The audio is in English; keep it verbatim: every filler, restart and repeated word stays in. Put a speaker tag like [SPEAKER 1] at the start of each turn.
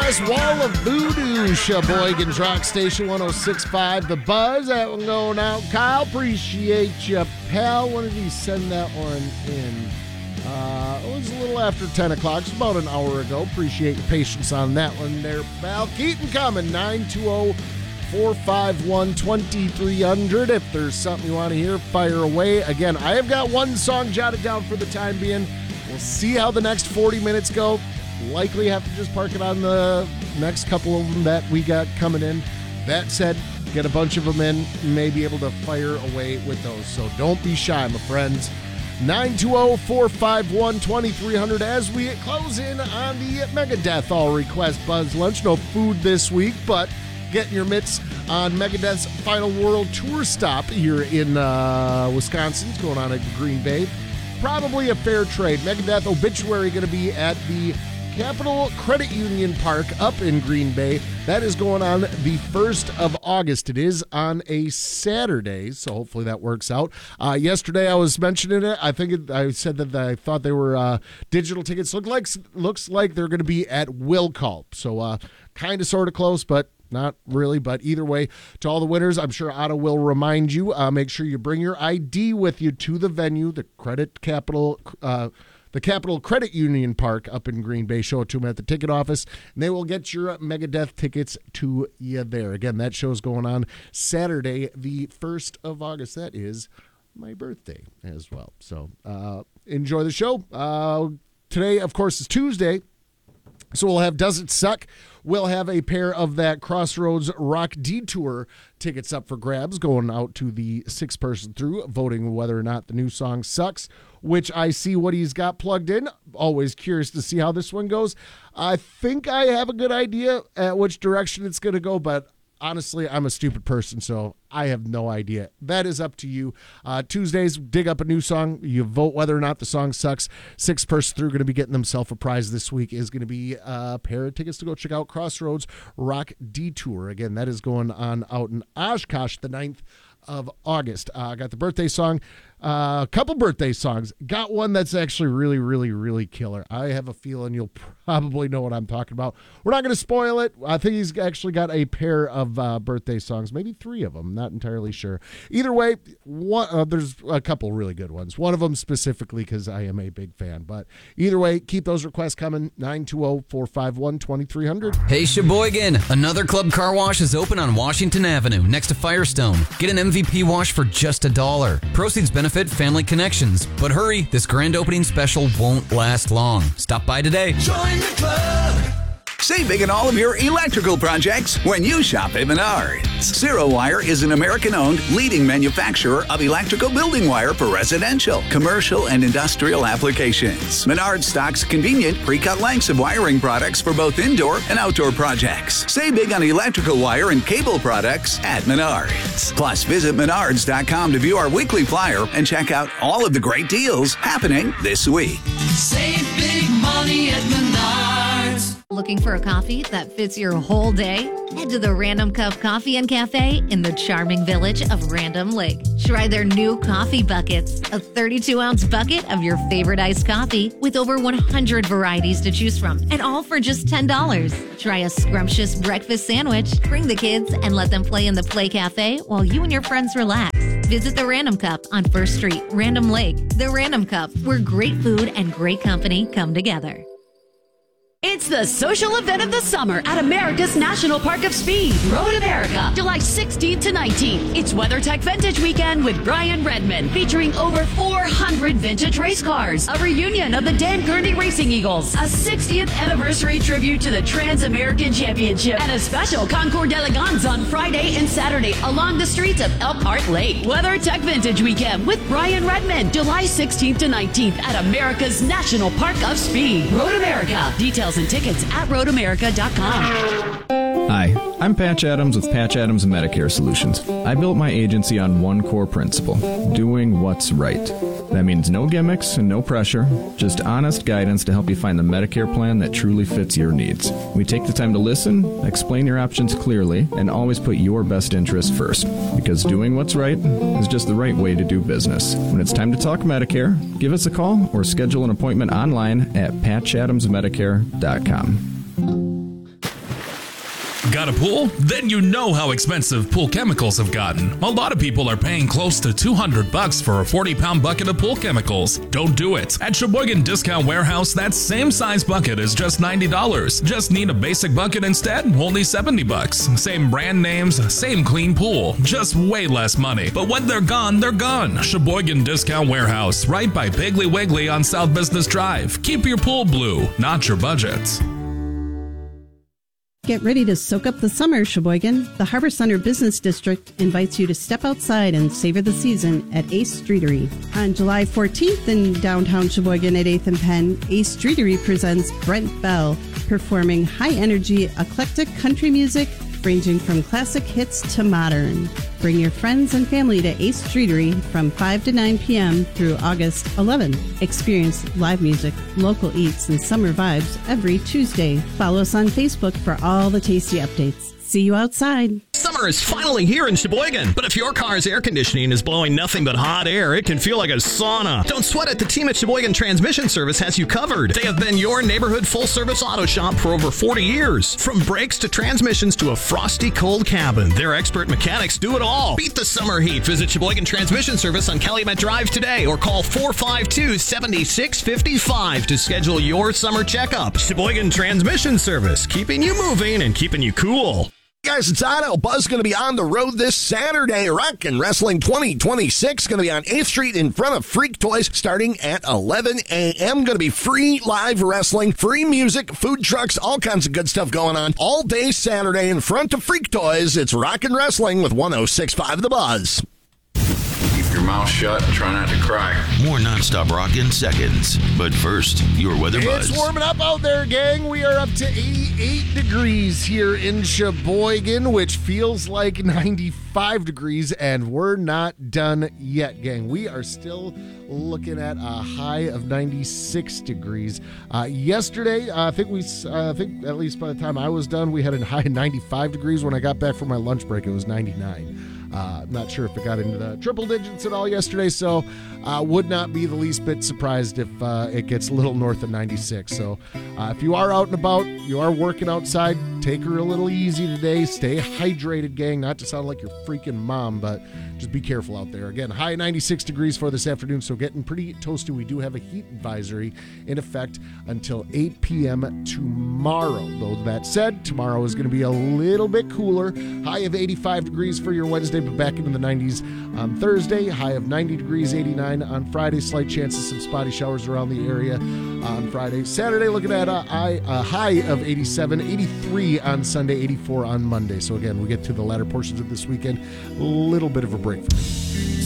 [SPEAKER 1] Yes, Wall of Voodoo, Sheboygan's Rock Station one oh six point five. The Buzz, that one going out. Kyle, appreciate you, pal. When did he send that one in? Uh, it was a little after ten o'clock. It's about an hour ago. Appreciate your patience on that one there, pal. Keaton coming, nine two zero, four five one, two three zero zero. If there's something you want to hear, fire away. Again, I have got one song jotted down for the time being. We'll see how the next forty minutes go. Likely have to just park it on the next couple of them that we got coming in. That said, get a bunch of them in, may be able to fire away with those. So don't be shy, my friends. nine two zero, four five one, two three zero zero as we close in on the Megadeth All Request Buzz Lunch. No food this week, but getting your mitts on Megadeth's final world tour stop here in uh, Wisconsin. It's going on at Green Bay. Probably a fair trade. Megadeth Obituary going to be at the Capital Credit Union Park up in Green Bay. That is going on the first of August. It is on a Saturday, so hopefully that works out. Uh, yesterday I was mentioning it. I think it, I said that I thought they were uh, digital tickets. Look like, looks like they're going to be at Will Call. So uh, kind of sort of close, but not really. But either way, to all the winners, I'm sure Otto will remind you. Uh, make sure you bring your I D with you to the venue, the Credit Capital uh The Capital Credit Union Park up in Green Bay. Show it to them at the ticket office, and they will get your Megadeth tickets to you there. Again, that show's going on Saturday, the first of August. That is my birthday as well. So uh, enjoy the show. Uh, today, of course, is Tuesday, so we'll have Does It Suck? We'll have a pair of that Crossroads Rock Detour tickets up for grabs, going out to the six-person through, voting whether or not the new song sucks, which I see what he's got plugged in. Always curious to see how this one goes. I think I have a good idea at which direction it's going to go, but honestly, I'm a stupid person, so I have no idea. That is up to you. Uh, Tuesdays, dig up a new song. You vote whether or not the song sucks. Six person through going to be getting themselves a prize this week is going to be a pair of tickets to go check out Crossroads Rock Detour. Again, that is going on out in Oshkosh the ninth of August. I uh, got the birthday song, a uh, couple birthday songs. Got one that's actually really, really, really killer. I have a feeling you'll probably know what I'm talking about. We're not going to spoil it. I think he's actually got a pair of uh, birthday songs, maybe three of them. Not entirely sure. Either way, one, uh, there's a couple really good ones. One of them specifically because I am a big fan. But either way, keep those requests coming. nine two zero, four five one, two three zero zero.
[SPEAKER 2] Hey, Sheboygan, another Club Car Wash is open on Washington Avenue next to Firestone. Get an M V P wash for just a dollar. Proceeds benefit Family Connections. But hurry, this grand opening special won't last long. Stop by today.
[SPEAKER 3] Join the club.
[SPEAKER 4] Save big on all of your electrical projects when you shop at Menards. Zero Wire is an American-owned leading manufacturer of electrical building wire for residential, commercial, and industrial applications. Menards stocks convenient pre-cut lengths of wiring products for both indoor and outdoor projects. Save big on electrical wire and cable products at Menards. Plus, visit menards dot com to view our weekly flyer and check out all of the great deals happening this week.
[SPEAKER 3] Save big money at Menards.
[SPEAKER 5] Looking for a coffee that fits your whole day? Head to the Random Cup Coffee and Cafe in the charming village of Random Lake. Try their new coffee buckets, a thirty-two ounce bucket of your favorite iced coffee with over one hundred varieties to choose from, and all for just ten dollars. Try a scrumptious breakfast sandwich, bring the kids, and let them play in the Play Cafe while you and your friends relax. Visit the Random Cup on First Street, Random Lake. The Random Cup, where great food and great company come together.
[SPEAKER 6] It's the social event of the summer at America's National Park of Speed, Road America, July sixteenth to nineteenth. It's WeatherTech Vintage Weekend with Brian Redmond, featuring over four hundred vintage race cars, a reunion of the Dan Gurney Racing Eagles, a sixtieth anniversary tribute to the Trans-American Championship, and a special Concours d'Elegance on Friday and Saturday along the streets of Elkhart Lake. WeatherTech Vintage Weekend with Brian Redmond, July sixteenth to nineteenth at America's National Park of Speed, Road America. Details and tickets at road america dot com.
[SPEAKER 7] Hi, I'm Patch Adams with Patch Adams Medicare Solutions. I built my agency on one core principle, doing what's right. That means no gimmicks and no pressure, just honest guidance to help you find the Medicare plan that truly fits your needs. We take the time to listen, explain your options clearly, and always put your best interest first, because doing what's right is just the right way to do business. When it's time to talk Medicare, give us a call or schedule an appointment online at patch adams medicare dot com.
[SPEAKER 8] Got a pool? Then you know how expensive pool chemicals have gotten. A lot of people are paying close to two hundred bucks for a forty pound bucket of pool chemicals. Don't do it. At Sheboygan Discount Warehouse, that same size bucket is just ninety dollars. Just need a basic bucket instead? Only seventy bucks. Same brand names, same clean pool, just way less money. But when they're gone, they're gone. Sheboygan Discount Warehouse, right by Piggly Wiggly on South Business Drive. Keep your pool blue, not your budget.
[SPEAKER 9] Get ready to soak up the summer, Sheboygan. The Harbor Center Business District invites you to step outside and savor the season at Ace Streetery. On July fourteenth in downtown Sheboygan at eighth and Penn, Ace Streetery presents Brent Bell, performing high-energy, eclectic country music ranging from classic hits to modern. Bring your friends and family to Ace Streetery from five to nine p.m. through August eleventh. Experience live music, local eats, and summer vibes every Tuesday. Follow us on Facebook for all the tasty updates. See you outside.
[SPEAKER 10] Summer is finally here in Sheboygan, but if your car's air conditioning is blowing nothing but hot air, it can feel like a sauna. Don't sweat it. The team at Sheboygan Transmission Service has you covered. They have been your neighborhood full-service auto shop for over forty years. From brakes to transmissions to a frosty cold cabin, their expert mechanics do it all. Beat the summer heat. Visit Sheboygan Transmission Service on Calumet Drive today or call four five two, seven six five five to schedule your summer checkup. Sheboygan Transmission Service, keeping you moving and keeping you cool.
[SPEAKER 11] Guys, it's Otto. Buzz going to be on the road this Saturday. Rockin' Wrestling twenty twenty-six going to be on eighth Street in front of Freak Toys starting at eleven a.m. Going to be free live wrestling, free music, food trucks, all kinds of good stuff going on all day Saturday in front of Freak Toys. It's Rockin' Wrestling with one oh six point five The Buzz.
[SPEAKER 12] Keep your mouth shut and try not to cry.
[SPEAKER 13] More nonstop rock in seconds. But first, your weather buzz.
[SPEAKER 1] It's warming up out there, gang. We are up to eighty-eight degrees here in Sheboygan, which feels like ninety-five degrees, and we're not done yet, gang. We are still looking at a high of ninety-six degrees. Uh, yesterday, uh, I think we, uh, I think at least by the time I was done, we had a high of ninety-five degrees. When I got back from my lunch break, it was ninety-nine. Uh, I'm not sure if it got into the triple digits at all yesterday, so uh, would not be the least bit surprised if uh, it gets a little north of ninety-six. So uh, if you are out and about, you are working outside, take her a little easy today. Stay hydrated, gang. Not to sound like your freaking mom, but just be careful out there. Again, high ninety-six degrees for this afternoon, so getting pretty toasty. We do have a heat advisory in effect until eight p.m. tomorrow. Though that said, tomorrow is going to be a little bit cooler. High of eighty-five degrees for your Wednesday, but back into the nineties on Thursday. High of ninety degrees, eighty-nine on Friday. Slight chance of some spotty showers around the area on Friday. Saturday, looking at a, a high of eighty-seven, eighty-three on Sunday, eighty-four on Monday. So again, we get to the latter portions of this weekend. A little bit of a break for me.